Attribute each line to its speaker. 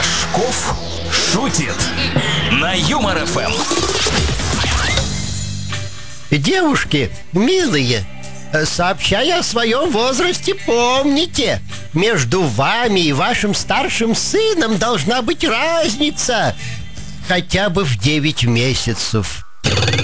Speaker 1: Рожков шутит на Юмор ФМ.
Speaker 2: Девушки, милые, сообщая о своем возрасте, помните, между вами и вашим старшим сыном должна быть разница хотя бы в 9 месяцев.